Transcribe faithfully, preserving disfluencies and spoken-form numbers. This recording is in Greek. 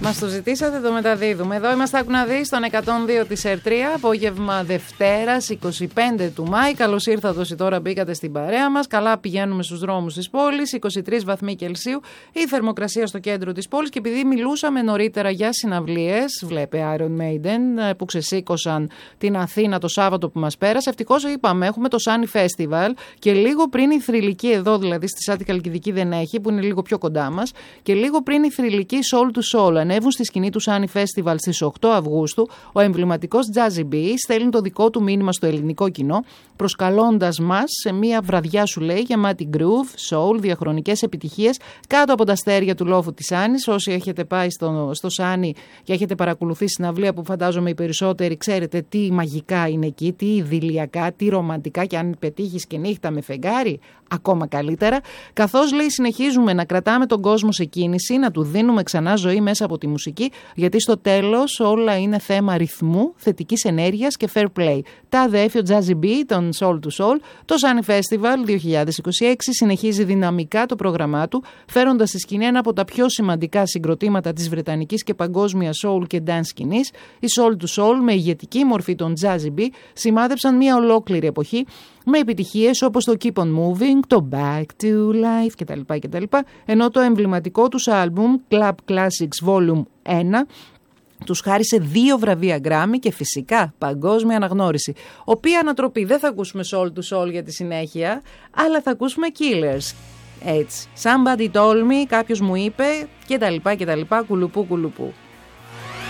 Μας το ζητήσατε, το μεταδίδουμε. Εδώ είμαστε, άκου να δεις, στον εκατόν δύο της Ερτρία, απόγευμα Δευτέρας, είκοσι πέντε του Μάη. Καλώς ήρθατε όσοι τώρα μπήκατε στην παρέα μας. Καλά πηγαίνουμε στους δρόμους της πόλης, είκοσι τρεις βαθμοί Κελσίου, η θερμοκρασία στο κέντρο της πόλης. Και επειδή μιλούσαμε νωρίτερα για συναυλίες, βλέπε Iron Maiden, που ξεσήκωσαν την Αθήνα το Σάββατο που μας πέρασε. Ευτυχώς είπαμε, έχουμε το Sunny Festival και λίγο πριν η Θρυλική, εδώ δηλαδή στη Σάτη Καλκιδική δεν έχει, που είναι λίγο πιο κοντά μας, και λίγο πριν η Θρυλική Soul to Soul ανέβουν στη σκηνή του Sunny Festival στις οκτώ Αυγούστου. Ο εμβληματικός Jazzy B στέλνει το δικό του μήνυμα στο ελληνικό κοινό, προσκαλώντας μας σε μια βραδιά, σου λέει, γεμάτη groove, soul, διαχρονικές επιτυχίες κάτω από τα αστέρια του λόφου της Άννης. Όσοι έχετε πάει στο, στο Sunny και έχετε παρακολουθήσει συναυλία, που φαντάζομαι οι περισσότεροι ξέρετε τι μαγικά είναι εκεί, τι ιδηλιακά, τι ρομαντικά, και αν πετύχεις και νύχτα με φεγγάρι, ακόμα καλύτερα. Καθώς, λέει, συνεχίζουμε να κρατάμε τον κόσμο σε κίνηση, να του δίνουμε ξανά ζωή μέσα από τη μουσική, γιατί στο τέλος όλα είναι θέμα ρυθμού, θετικής ενέργειας και fair play. Τα αδέφιο Jazzy B, τον Soul to Soul, το Sunny Festival δύο χιλιάδες είκοσι έξι συνεχίζει δυναμικά το πρόγραμμά του, φέροντας στη σκηνή ένα από τα πιο σημαντικά συγκροτήματα της βρετανικής και παγκόσμιας soul και dance σκηνής. Οι Soul to Soul, με ηγετική μορφή τον Jazzy B, σημάδεψαν μια ολόκληρη εποχή, με επιτυχίες όπως το Keep on Moving, το Back to Life κτλ. κτλ. Ενώ το εμβληματικό τους άλμπουμ Club Classics Volume ένα τους χάρισε δύο βραβεία Grammy και φυσικά παγκόσμια αναγνώριση. Οποία ανατροπή, δεν θα ακούσουμε Soul to Soul για τη συνέχεια, αλλά θα ακούσουμε Killers. Έτσι, Somebody told me, κάποιος μου είπε, κτλ. κτλ. Κουλουπού κουλουπού.